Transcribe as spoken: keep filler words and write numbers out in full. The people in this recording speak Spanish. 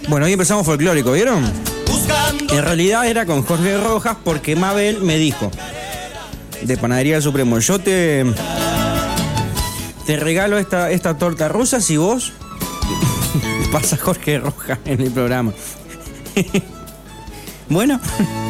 Bueno, hoy empezamos folclórico, ¿vieron? En realidad era con Jorge Rojas porque Mabel me dijo, de Panadería del Supremo, yo te, te regalo esta, esta torta rusa si vos pasa Jorge Rojas en el programa. Bueno.